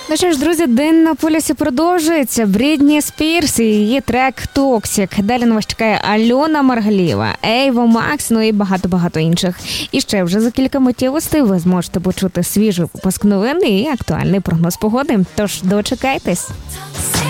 Ну що ж, друзі, день на полюсі продовжується. Брітні Спірс і її трек «Токсик». Далі на вас чекає Альона Маргалієва, Ейво Макс, ну і багато-багато інших. І ще вже за кілька миттєвостей ви зможете почути свіжий випуск новин і актуальний прогноз погоди. Тож дочекайтесь.